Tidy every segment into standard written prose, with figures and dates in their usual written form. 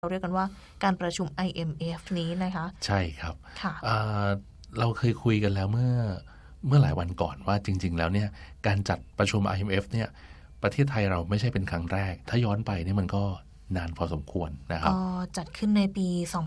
เราเรียกกันว่าการประชุม IMF นี้นะคะใช่ครับค่ะเราเคยคุยกันแล้วเมื่อหลายวันก่อนว่าจริงๆแล้วเนี่ยการจัดประชุม IMF เนี่ยประเทศไทยเราไม่ใช่เป็นครั้งแรกถ้าย้อนไปนี่มันก็นานพอสมควรนะครับจัดขึ้นในปี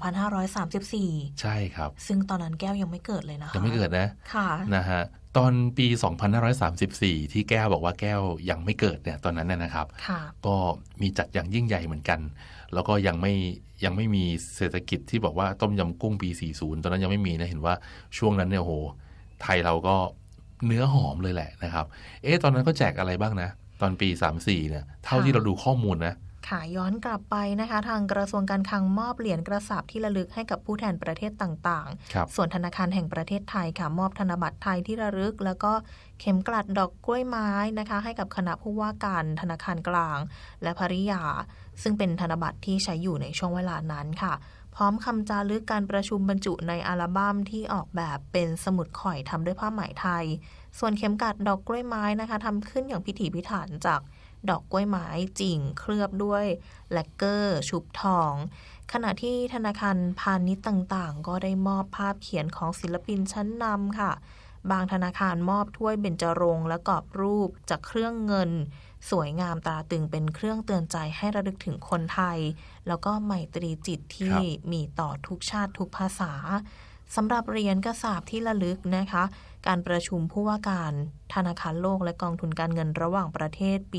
2534 ใช่ครับซึ่งตอนนั้นแก้วยังไม่เกิดเลยนะคะยังไม่เกิดนะค่ะนะฮะตอนปี 2534ที่แก้วบอกว่าแก้วยังไม่เกิดเนี่ยตอนนั้นนะครับก็มีจัดอย่างยิ่งใหญ่เหมือนกันแล้วก็ยังไม่มีเศรษฐกิจที่บอกว่าต้มยำกุ้งปี 40ตอนนั้นยังไม่มีนะเห็นว่าช่วงนั้นเนี่ยโหไทยเราก็เนื้อหอมเลยแหละนะครับตอนนั้นก็แจกอะไรบ้างนะตอนปี34เนี่ยเท่าที่เราดูข้อมูลนะค่ะย้อนกลับไปนะคะทางกระทรวงการคลังมอบเหรียญกระสาบที่ระลึกให้กับผู้แทนประเทศต่างๆส่วนธนาคารแห่งประเทศไทยค่ะมอบธนบัตรไทยที่ระลึกแล้วก็เข็มกลัดดอกกล้วยไม้นะคะให้กับคณะผู้ว่าการธนาคารกลางและภริยาซึ่งเป็นธนบัตรที่ใช้อยู่ในช่วงเวลานั้นค่ะพร้อมคำจารึกการประชุมบรรจุในอัลบั้มที่ออกแบบเป็นสมุดข่อยทำด้วยผ้าไหมไทยส่วนเข็มกลัดดอกกล้วยไม้นะคะทำขึ้นอย่างพิถีพิถันจากดอกกล้วยไม้จริงเคลือบด้วยแลกเกอร์ชุบทองขณะที่ธนาคารพาณิชย์ต่างๆก็ได้มอบภาพเขียนของศิลปินชั้นนำค่ะบางธนาคารมอบถ้วยเบญจรงค์และกรอบรูปจากเครื่องเงินสวยงามตราตึงเป็นเครื่องเตือนใจให้ระลึกถึงคนไทยแล้วก็ไมตรีจิตที่มีต่อทุกชาติทุกภาษาสำหรับเหรียญกระสาบที่ระลึกนะคะการประชุมผู้ว่าการธนาคารโลกและกองทุนการเงินระหว่างประเทศปี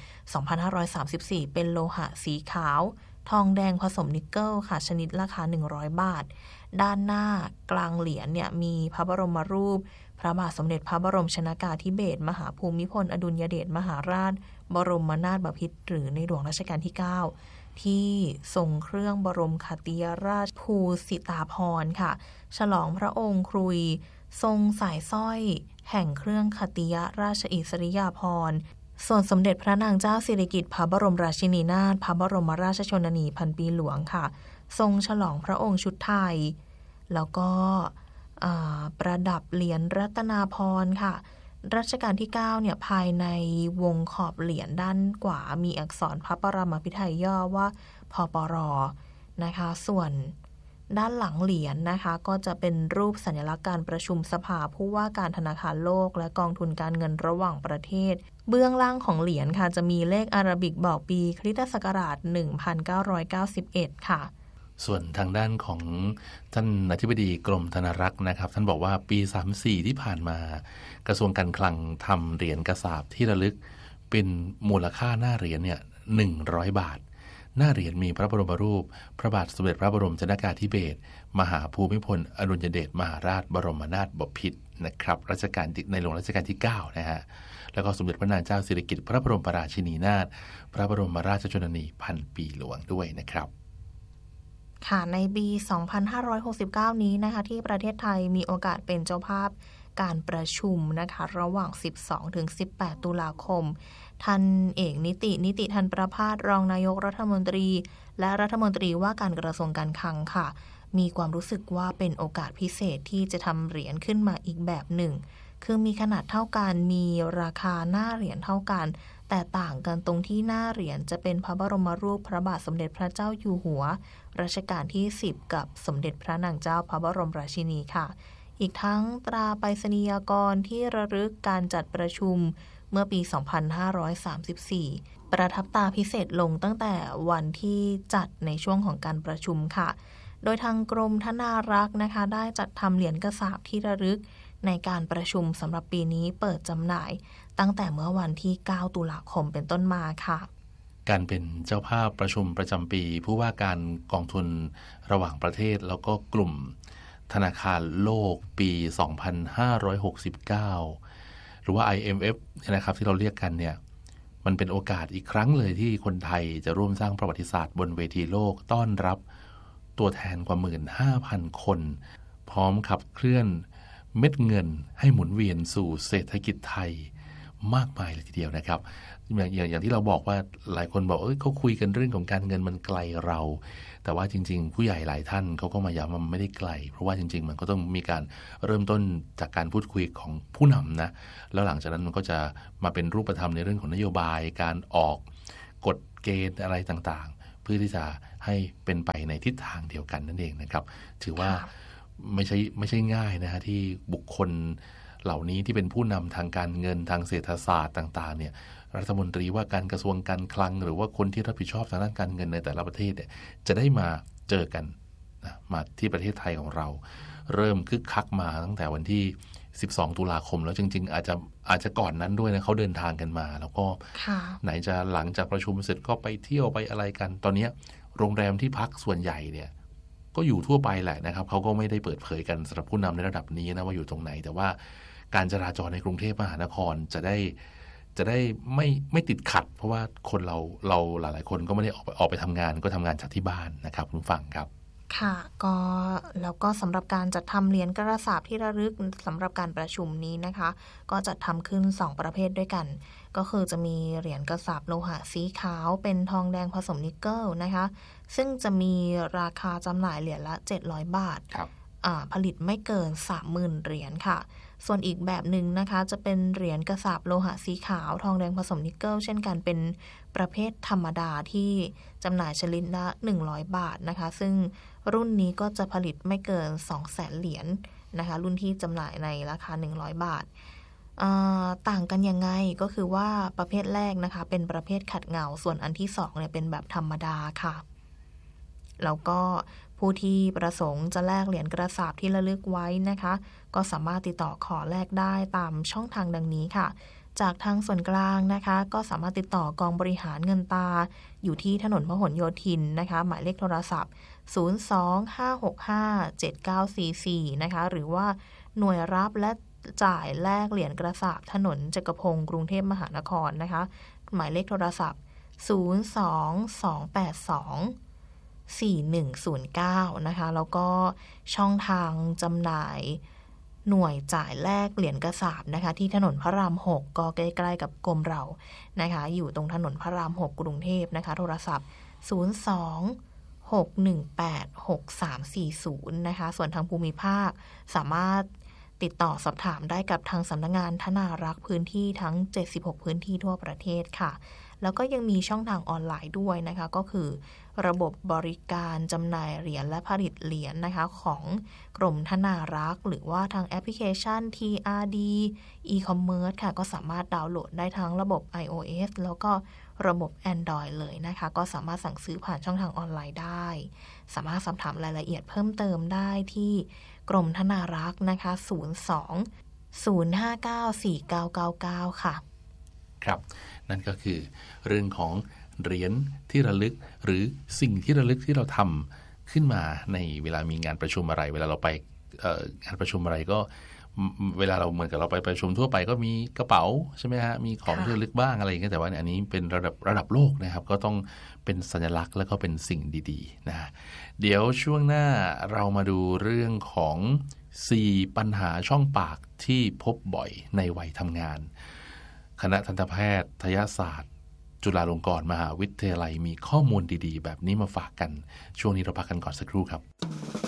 2534 เป็นโลหะสีขาวทองแดงผสมนิกเกิลค่ะชนิดราคา100 บาทด้านหน้ากลางเหรียญเนี่ยมีพระบรมรูปพระบาทสมเด็จพระบรมชนกาธิเบศรมหาภูมิพลอดุลยเดชมหาราชบรมนาถบพิตรหรือในหลวงรัชกาลที่ 9ที่ทรงเครื่องบรมคติยราชภูสิตาภรณ์ค่ะฉลองพระองค์ครุยทรงสายสร้อยแห่งเครื่องคติยราชอิสริยาภรณ์ส่วนสมเด็จพระนางเจ้าสิริกิติ์พระบรมราชินีนาถพระบรมราชชนนีพันปีหลวงค่ะทรงฉลองพระองค์ชุดไทยแล้วก็ประดับเหรียญรัตนาภรณ์ค่ะรัชกาลที่ 9เนี่ยภายในวงขอบเหรียญด้านขวามีอักษรพระปรมาภิไธยย่อว่าพปร.นะคะส่วนด้านหลังเหรียญนะคะก็จะเป็นรูปสัญลักษณ์การประชุมสภาผู้ว่าการธนาคารโลกและกองทุนการเงินระหว่างประเทศเบื้องล่างของเหรียญค่ะจะมีเลขอาราบิกบอกปีคริสตศักราช 1991 ค่ะส่วนทางด้านของท่านอธิบดีกรมธนารักษ์นะครับท่านบอกว่าปี34ที่ผ่านมากระทรวงการคลังทำเหรียญกระสาบที่ระลึกเป็นมูลค่าหน้าเหรียญเนี่ย100 บาทหน้าเหรียญมีพระบรมรูปพระบาทสมเด็จพระบรมชนกาธิเบศรมหาภูมิพลอดุลยเดชมหาราชบรมนาถบพิตรนะครับรัชกาลในหลวงรัชกาลที่ 9นะฮะแล้วก็สมเด็จพระนางเจ้าสิริกิติ์พระบรมราชินีนาถพระบรมราชชนนีพันปีหลวงด้วยนะครับค่ะในปี 2569 นี้นะคะที่ประเทศไทยมีโอกาสเป็นเจ้าภาพการประชุมนะคะระหว่าง 12-18 ตุลาคมท่านเอกนิติธันประภาสรองนายกรัฐมนตรีและรัฐมนตรีว่าการกระทรวงการคลังค่ะมีความรู้สึกว่าเป็นโอกาสพิเศษที่จะทำเหรียญขึ้นมาอีกแบบหนึ่งคือมีขนาดเท่ากันมีราคาหน้าเหรียญเท่ากันแต่ต่างกันตรงที่หน้าเหรียญจะเป็นพระบรมรูปพระบาทสมเด็จพระเจ้าอยู่หัวรัชกาลที่ 10กับสมเด็จพระนางเจ้าพระบรมราชินีค่ะอีกทั้งตราไปรษณียากรที่ระลึกการจัดประชุมเมื่อปี 2534 ประทับตาพิเศษลงตั้งแต่วันที่จัดในช่วงของการประชุมค่ะโดยทางกรมธนารักษ์นะคะได้จัดทำเหรียญกระสาบที่ระลึกในการประชุมสำหรับปีนี้เปิดจำหน่ายตั้งแต่เมื่อวันที่ 9 ตุลาคมเป็นต้นมาค่ะการเป็นเจ้าภาพประชุมประจำปีผู้ว่าการกองทุนระหว่างประเทศแล้วก็กลุ่มธนาคารโลกปี 2569 หรือว่า IMF นะครับที่เราเรียกกันเนี่ยมันเป็นโอกาสอีกครั้งเลยที่คนไทยจะร่วมสร้างประวัติศาสตร์บนเวทีโลกต้อนรับตัวแทนกว่า 15,000 คนพร้อมขับเคลื่อนเม็ดเงินให้หมุนเวียนสู่เศรษฐกิจไทยมากมายเลยทีเดียวนะครับอย่างที่เราบอกว่าหลายคนบอกเขาคุยกันเรื่องของการเงินมันไกลเราแต่ว่าจริงๆผู้ใหญ่หลายท่านเขาก็มาย้ำว่ามันไม่ได้ไกลเพราะว่าจริงๆมันก็ต้องมีการเริ่มต้นจากการพูดคุยของผู้นำนะแล้วหลังจากนั้นมันก็จะมาเป็นรูปธรรมในเรื่องของนโยบายการออกกฎเกณฑ์อะไรต่างๆเพื่อที่จะให้เป็นไปในทิศทางเดียวกันนั่นเองนะครับถือว่าไม่ใช่ง่ายนะฮะที่บุคคลเหล่านี้ที่เป็นผู้นำทางการเงินทางเศรษฐศาสตร์ต่างๆเนี่ยรัฐมนตรีว่าการกระทรวงการคลังหรือว่าคนที่รับผิดชอบทางด้านการเงินในแต่ละประเทศเนี่ยจะได้มาเจอกันนะมาที่ประเทศไทยของเราเริ่มคึกคักมาตั้งแต่วันที่12 ตุลาคมแล้วจริงๆอาจจะก่อนนั้นด้วยนะเขาเดินทางกันมาแล้วก็ไหนจะหลังจากประชุมเสร็จก็ไปเที่ยวไปอะไรกันตอนนี้โรงแรมที่พักส่วนใหญ่เนี่ยก็อยู่ทั่วไปแหละนะครับเขาก็ไม่ได้เปิดเผยกันสำหรับผู้นำในระดับนี้นะว่าอยู่ตรงไหนแต่ว่าการจราจรในกรุงเทพมหานครจะได้ไม่ติดขัดเพราะว่าคนเราหลายๆคนก็ไม่ได้ออกไปทำงานก็ทำงานจากที่บ้านนะครับคุณฟังครับค่ะก็แล้วก็สำหรับการจัดทำเหรียญกระสาบที่ระลึกสำหรับการประชุมนี้นะคะก็จัดทำขึ้น2ประเภทด้วยกันก็คือจะมีเหรียญกระสาบโลหะสีขาวเป็นทองแดงผสมนิกเกิลนะคะซึ่งจะมีราคาจำหน่ายเหรียญละ700 บาทผลิตไม่เกิน 30,000 เหรียญค่ะส่วนอีกแบบหนึ่งนะคะจะเป็นเหรียญกระสาบโลหะสีขาวทองแดงผสมนิกเกิลเช่นกันเป็นประเภทธรรมดาที่จำหน่ายชนิดละ100 บาทนะคะซึ่งรุ่นนี้ก็จะผลิตไม่เกิน 200,000 เหรียญนะคะรุ่นที่จำหน่ายในราคา100 บาทต่างกันยังไงก็คือว่าประเภทแรกนะคะเป็นประเภทขัดเงาส่วนอันที่2เนี่ยเป็นแบบธรรมดาค่ะแล้วก็ผู้ที่ประสงค์จะแลกเหรียญกระสาบที่ระลึกไว้นะคะก็สามารถติดต่อขอแลกได้ตามช่องทางดังนี้ค่ะจากทางส่วนกลางนะคะก็สามารถติดต่อกองบริหารเงินตราอยู่ที่ถนนพหลโยธินนะคะหมายเลขโทรศัพท์025657944นะคะหรือว่าหน่วยรับและจ่ายแลกเหรียญกระสาบถนนจักรพงศ์กรุงเทพมหานครนะคะหมายเลขโทรศัพท์022824109นะคะแล้วก็ช่องทางจำหน่ายหน่วยจ่ายแลกเหรียญกระสาบนะคะที่ถนนพระราม 6ก็ใกล้ๆกับกรมเรานะคะอยู่ตรงถนนพระราม 6กรุงเทพนะคะโทรศัพท์026186340นะคะส่วนทางภูมิภาคสามารถติดต่อสอบถามได้กับทางสำนักงานธนารักษ์พื้นที่ทั้ง76พื้นที่ทั่วประเทศค่ะแล้วก็ยังมีช่องทางออนไลน์ด้วยนะคะก็คือระบบบริการจำหน่ายเหรียญและผลิตเหรียญนะคะของกรมธนารักษ์หรือว่าทางแอปพลิเคชัน TRD e-commerce ค่ะก็สามารถดาวน์โหลดได้ทั้งระบบ iOS แล้วก็ระบบ Android เลยนะคะก็สามารถสั่งซื้อผ่านช่องทางออนไลน์ได้สามารถสอบถามรายละเอียดเพิ่มเติมได้ที่กรมธนารักษ์นะคะ02-059-4999ค่ะครับนั่นก็คือเรื่องของเหรียญที่ระลึกหรือสิ่งที่ระลึกที่เราทำขึ้นมาในเวลามีงานประชุมอะไรเวลาเราไปงานประชุมอะไรก็เวลาเราเหมือนกับเราไปประชุมทั่วไปก็มีกระเป๋าใช่ไหมฮะมีของที่ระลึกบ้างอะไรอย่างเงี้ยแต่ว่าอันนี้เป็นระดับโลกนะครับก็ต้องเป็นสัญลักษณ์แล้วก็เป็นสิ่งดีๆนะเดี๋ยวช่วงหน้าเรามาดูเรื่องของ4ปัญหาช่องปากที่พบบ่อยในวัยทำงานคณะทันตแพทยศาสตร์จุฬาลงกรณ์มหาวิทยาลัยมีข้อมูลดีๆแบบนี้มาฝากกันช่วงนี้เราพักกันก่อนสักครู่ครับ